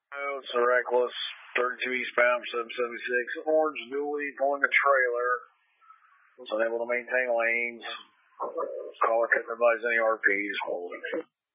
Oh, it's a reckless 32 eastbound 776 orange dually pulling a trailer. It's unable to maintain lanes. Caller can advise any RPs holding.